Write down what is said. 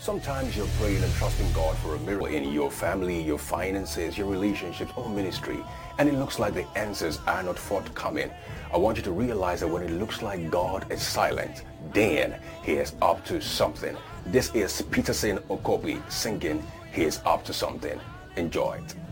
Sometimes you're praying and trusting God for a miracle in your family, your finances, your relationships, or ministry, and it looks like the answers are not forthcoming. I want you to realize that when it looks like God is silent, then He is up to something. This is Peterson Okobi singing He is up to something. Enjoy it.